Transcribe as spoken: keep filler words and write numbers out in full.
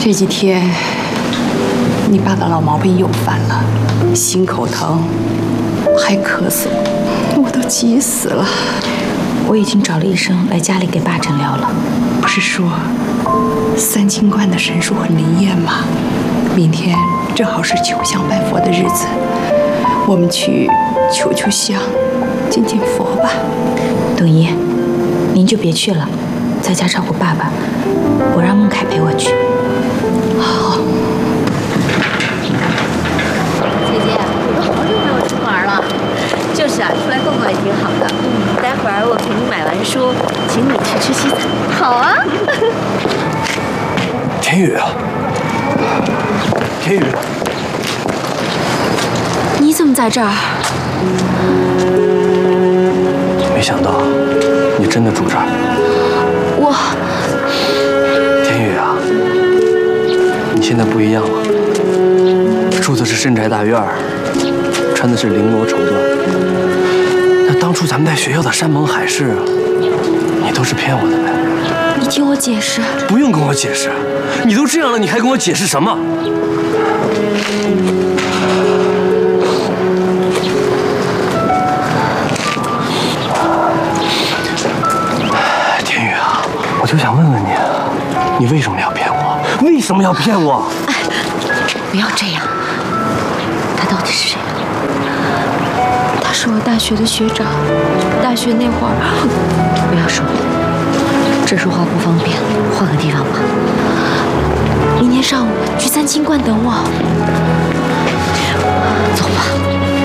这几天你爸的老毛病又犯了，心口疼，还咳嗽，我都急死了。 我已经找了医生来家里给爸诊疗了。 不是说三清观的神术很灵验吗？明天正好是求香拜佛的日子，我们去求求香，敬敬佛吧。 董姨，您就别去了，在家照顾爸爸，我让孟凯陪我去。 好。 姐姐，我都好久没有出门了。就是啊，出来逛逛也挺好的。嗯，待会儿我陪你买完书，请你去吃西餐。好啊。 田雨啊，田雨， 你怎么在这儿？ 没想到你真的住这儿。 我， 田雨啊，你现在不一样了，住的是深宅大院，穿的是绫罗绸缎。那当初咱们在学校的山盟海誓，你都是骗我的呗。 你听我解释。 不用跟我解释，你都这样了，你还跟我解释什么？田雨啊，我就想问问你，你为什么要骗我？为什么要骗我？ 哎，不要这样。他到底是谁？他是我大学的学长。大学那会儿，不要说了，这说话不方便，换个地方吧。明天上午去三清观等我。走吧。